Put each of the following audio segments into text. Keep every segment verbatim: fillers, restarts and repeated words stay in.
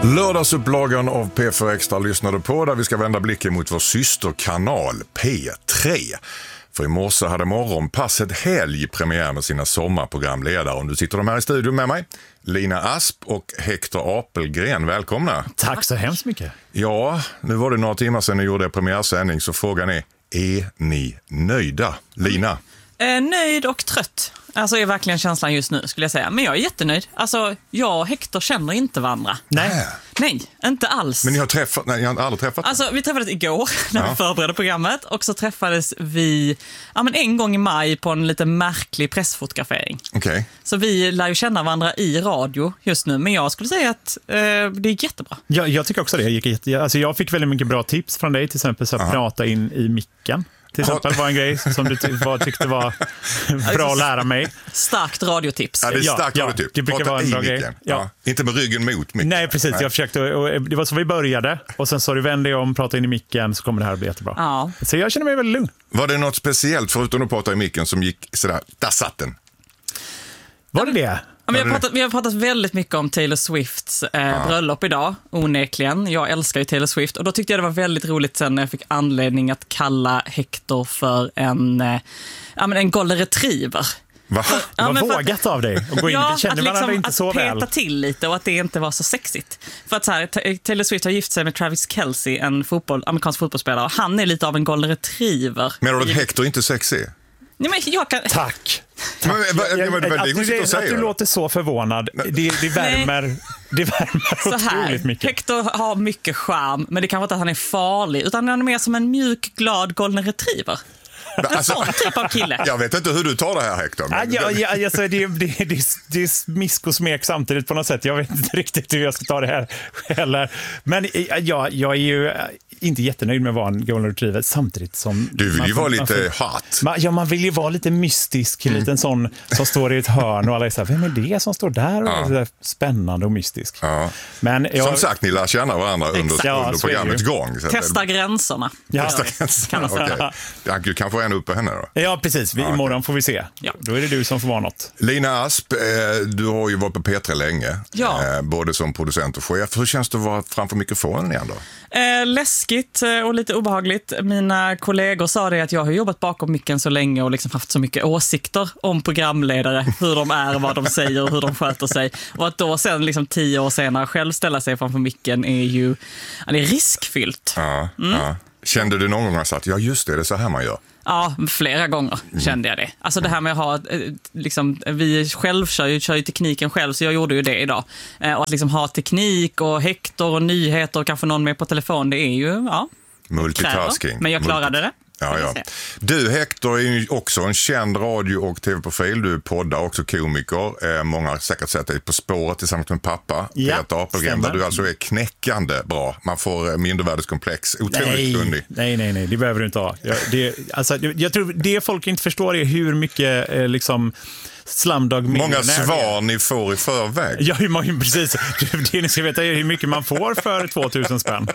Lördagsupplagan av P fyra Extra lyssnade på, där vi ska vända blicken mot vår systerkanal P tre. För i morse hade Morgonpasset helg premiär med sina sommarprogramledare. Och nu sitter de här i studion med mig, Lina Asp och Hector Apelgren. Välkomna. Tack så hemskt mycket. Ja, nu var det några timmar sedan ni gjorde premiärsändning, så frågan är, är ni nöjda? Lina? Eh, nöjd och trött. Alltså är verkligen känslan just nu, skulle jag säga. Men jag är jättenöjd. Alltså, jag och Hector känner inte varandra. Nej. Nej, inte alls. Men ni har träffat, nej, ni har aldrig träffat? Alltså, vi träffades igår när Ja. vi förberedde programmet. Och så träffades vi ja, men en gång i maj på en lite märklig pressfotografering. Okej. Okay. Så vi lär ju känna varandra i radio just nu. Men jag skulle säga att eh, det är jättebra. Jag, jag tycker också det. Jag, gick jätte, alltså jag fick väldigt mycket bra tips från dig, till exempel så att Aha. prata in i micken. Till exempel var en grej som du ty- var, tyckte var bra att lära mig. Starkt radiotips. Ja, det är starkt Ja, radiotips. det brukar Prata vara en i bra micken. grej. Ja. Ja. Inte med ryggen mot micken. Nej, precis. Nej. Jag försökte, och det var så vi började. Och sen så du vände om, prata in i micken, så kommer det här att bli jättebra. Ja. Så jag känner mig väldigt lugn. Var det något speciellt, förutom att prata i micken, som gick sådär, där satt den? Var det det? Ja, vi, har pratat, vi har pratat väldigt mycket om Taylor Swifts eh, Ja. bröllop idag, onekligen. Jag älskar ju Taylor Swift och då tyckte jag det var väldigt roligt sen när jag fick anledning att kalla Hector för en, eh, ja, men en golden retriever. Va? Det Ja, var men för att- vågat av dig att gå in. Ja, Vi känner att, varandra liksom, inte så att väl. peta till lite och att det inte var så sexigt. För att så här, T- Taylor Swift har gift sig med Travis Kelce, en fotboll, amerikansk fotbollsspelare, och han är lite av en golden retriever. Menar du att Hector inte är sexig? Nej, men jag kan... Tack. Men, men, men, Jag- men, men, det att, går du, inte att att säga. du låter så förvånad, det, det värmer, det värmer Så här, otroligt mycket. Hector har mycket charm, men det kan vara inte att han är farlig, utan han är mer som en mjuk, glad golden retriever. En Alltså, sån typ av kille. jag vet inte hur du tar det här, Hector. Ja, Men, ja, ja, alltså, det, det, det, det är smisk och smek samtidigt på något sätt. Jag vet inte riktigt hur jag ska ta det här heller. Men ja, jag är ju inte jättenöjd med att vara en golden retriever, samtidigt som... du vill man ju får- vara man lite får- hot. Man, ja, man vill ju vara lite mystisk, Mm. lite en sån som står i ett hörn och alla är så här, vem är det som står där och Ja. är så där spännande och mystisk. Ja. Men jag, Som sagt, ni lär känna varandra under, Exakt. Ja, under så är det programmets ju. gång. Så Testa gränserna. Ja. Testa Kan gränserna, man säga. okej. Ja, du kan få en upp på henne då. Ja, precis. Vi, imorgon får vi se. Ja. Då är det du som får vara något. Lina Asp, eh, du har ju varit på P tre länge. Ja. Eh, både som producent och chef. Hur känns det att vara framför mikrofonen igen då? Eh, läskigt eh, och lite obehagligt. Mina kollegor sa det att jag har jobbat bakom micken så länge och liksom haft så mycket åsikter om programledare, hur de är, vad de säger och hur de sköter sig. Och att då sen liksom tio år senare själv ställa sig framför micken är ju ja, det är riskfyllt. Ja, ja. Kände du någon gång att ja, just det, det är så här man gör? Ja, flera gånger kände jag det. Alltså det här med att ha, eh, liksom, vi själv kör ju, kör ju tekniken själv, så jag gjorde ju det idag. Eh, och att liksom ha teknik och Hector och nyheter och kanske någon med på telefon, det är ju, ja, Multitasking. kräver. Men jag klarade det. Ja, kan jag ja. säga. Du, Hector, är ju också en känd radio- och tv-profil. Du poddar, också komiker. Eh, många har säkert sett dig På spåret tillsammans med pappa, Ja, Peter Apelgren, stämmer. där du alltså är knäckande bra. Man får eh, mindervärdeskomplex. Otroligt Nej, kunnig. nej, nej, nej, det behöver du inte ha. Jag, det, alltså, jag tror det folk inte förstår är hur mycket eh, liksom, Slumdog Många Millionaire svar ni får i förväg. Ja, hur många, precis. Det ni ska veta är hur mycket man får för tvåtusen spänn.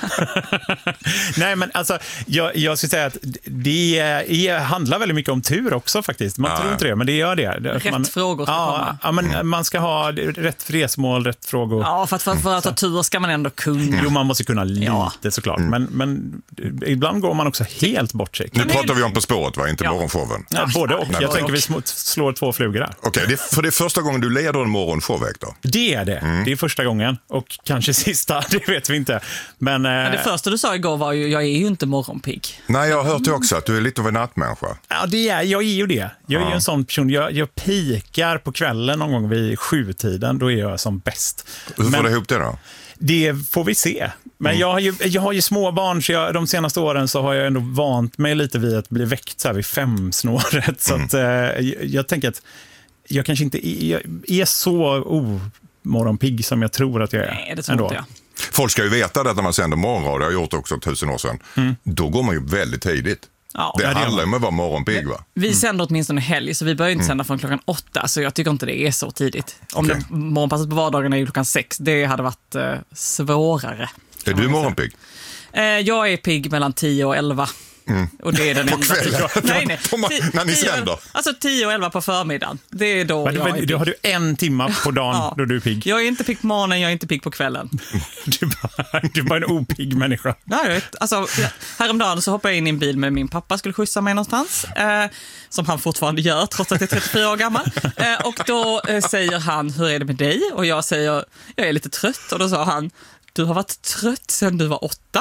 Nej, men alltså, jag, jag skulle säga att det är, handlar väldigt mycket om tur också faktiskt. Man Ja. tror inte det, men det gör det. Rätt man, frågor ska ja, komma. ja, men man ska ha rätt resmål, rätt frågor. Ja, för att, för, för att ha tur ska man ändå kunna. Jo, man måste kunna lite Ja. såklart. Men, men ibland går man också helt bort sig. Nu pratar vi om På spåret, va? Inte Ja. morgonshowen. Ja, både och. Nej, Jag både tänker och. vi sm- slår två flugor där. Okej, det, är- för det är första gången du leder en morgonshow, Hector. Det är det. Det är första gången. Och kanske sista, det vet vi inte. Men, eh, Men det första du sa igår var ju, jag är ju inte morgonpigg. Nej, jag har hört det också, att du är lite av en nattmänniska. ja, det är, jag är ju det. Jag är Ja. ju en sån person. Jag, jag pikar på kvällen någon gång vid sjutiden. Då är jag som bäst. Hur får Men du ihop det då? det får vi se. Men Mm. jag, har ju, jag har ju små barn, så jag, de senaste åren så har jag ändå vant mig lite vid att bli väckt så här vid femsnåret. Så Mm. att, eh, jag, jag tänker att jag kanske inte är, jag är så omorgonpigg som jag tror att jag är. Nej, det tror ändå. inte jag. Folk ska ju veta det när man sänder morgonradio, jag har gjort det också tusen år sedan. Då går man ju väldigt tidigt. Ja. Det Ja, det gör handlar ju man. om att vara morgonpigg, va? Vi sänder åtminstone helg, så vi börjar inte sända från klockan åtta, så jag tycker inte det är så tidigt. Om Okej. det, morgonpasset på vardagen är ju klockan sex, det hade varit eh, svårare. Är du morgonpigg? Eh, jag är pigg mellan tio och elva. Mm. Och det är den på enda kvällen? nej, nej. På, på, när ni tio, sänder? Alltså tio och elva på förmiddagen. Det är då Men, jag men, är då pigg. har du en timma på dagen Ja. då du är pigg. Jag är inte pigg på morgonen, jag är inte pigg på kvällen. Du är bara, du är bara en opigg människa. Nej, jag vet, alltså, häromdagen så hoppade jag in i en bil med min pappa, skulle skjutsa mig någonstans. Eh, som han fortfarande gör, trots att jag är trettiofyra år gammal. Eh, och då eh, säger han, hur är det med dig? Och jag säger, jag är lite trött. Och då sa han, du har varit trött sedan du var åtta.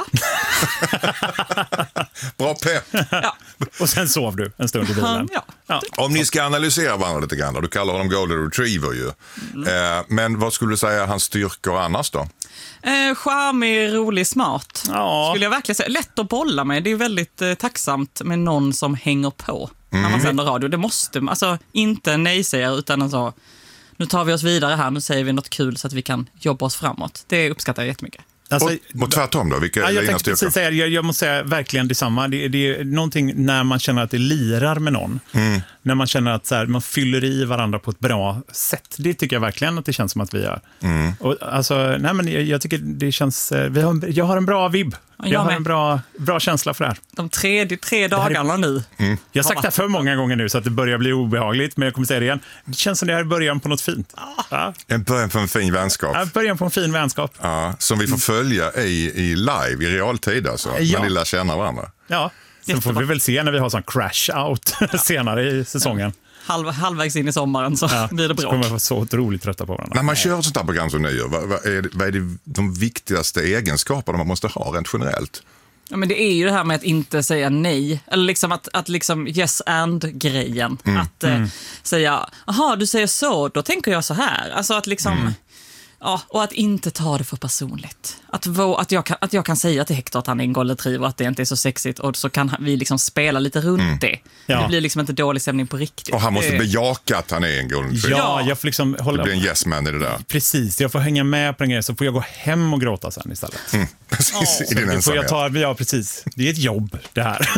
Bra pepp. Ja. Och sen sov du en stund i bilen. Han, ja. Ja. Om ni ska analysera varandra lite grann, då, du kallar honom Golden Retriever ju. Mm. Eh, men vad skulle du säga är hans styrkor annars då? Eh, charmig, rolig, smart. Ja. Skulle jag verkligen säga. Lätt att bolla med. Det är väldigt eh, tacksamt med någon som hänger på när man sänder radio. Det måste, alltså inte nej-sägare utan alltså, nu tar vi oss vidare här, nu säger vi något kul så att vi kan jobba oss framåt. Det uppskattar jag jättemycket. Och, och tvärtom då, vilka Ja, är jag dina tänkte styrkor? precis säga, jag, jag måste säga verkligen detsamma. Det, det är någonting när man känner att det lirar med någon. Mm. När man känner att så här, man fyller i varandra på ett bra sätt. Det tycker jag verkligen att det känns som att vi gör. Mm. Och, alltså, nej, men jag, jag tycker det känns... Vi har, jag har en bra vibb. Jag, jag har en bra, bra känsla för det här. De tre, tre dagarna är, nu. Mm. Jag har sagt det för många gånger nu så att det börjar bli obehagligt. Men jag kommer säga det igen. Det känns som det här är början på något fint. Ah. Ja. En början på en fin vänskap. Ja, början på en fin vänskap. Ja, som vi får följa i, i live, i realtid alltså. Ja. När ni lär känna varandra. Ja, sen får vi väl se när vi har sån crash-out senare i säsongen. Halv, halvvägs in i sommaren så Ja, blir det bra. Så kommer vi vara så otroligt trötta på varandra. När man kör ett sånt här program som ni gör, vad, vad, är, vad är det, de viktigaste egenskaperna man måste ha rent generellt? Ja, men det är ju det här med att inte säga nej. Eller liksom att, att liksom yes and-grejen. Mm. Att eh, Mm. säga, aha, du säger så, då tänker jag så här. Alltså att liksom... Mm. Ja, och att inte ta det för personligt. Att, vå, att, jag, kan, att jag kan säga till Hector att han är en golden retriever, att det inte är så sexigt, och så kan vi liksom spela lite runt mm. det. Ja. Det blir liksom inte dålig stämning på riktigt. Och han måste det... bejaka att han är en golden retriever. Ja, jag får liksom hålla... Det blir en yes man i det där. Precis, jag får hänga med på den grejen, så får jag gå hem och gråta sen istället. Mm. Precis, oh. i din får ensamhet. jag ta, ja, precis. Det är ett jobb, det här.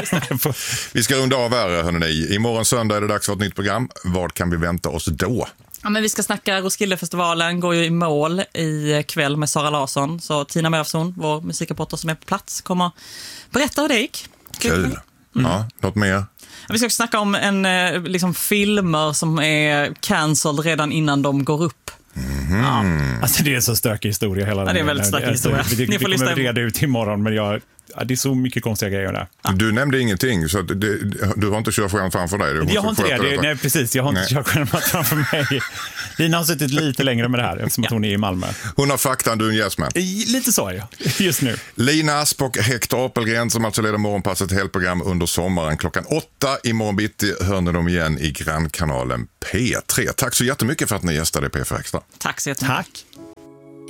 Vi ska runda av här, hörni. Imorgon söndag är det dags för ett nytt program. Vad kan vi vänta oss då? Ja, men vi ska snacka Roskildefestivalen, går ju i mål i kväll med Sara Larsson. Så Tina Melfsson, vår musikreporter som är på plats, kommer berätta hur det gick. Kul. Mm. Ja, något mer? Ja, vi ska också snacka om en, liksom, filmer som är cancelled redan innan de går upp. Mm. Ja. Alltså det är så stökig historia hela den. Ja, det är en väldigt stökig historia. Alltså, det, det, det kommer vi reda ut imorgon, men jag... Ja, det är så mycket konstiga grejer där. Ja. Du nämnde ingenting, så att det, du har inte körskärm framför dig. Du jag har inte det. det nej, precis. Jag har inte körskärmat framför mig. Lina har suttit lite längre med det här eftersom ja. hon är i Malmö. Hon har faktan, du är en yes man. Lite så är jag, just nu. Lina Asp och Hector Apelgren som alltså leder Morgonpasset, helt program under sommaren. Klockan åtta i morgon bitti hör ni dem igen i grannkanalen P tre. Tack så jättemycket för att ni gästade P fyra Extra. Tack så jättemycket. Tack.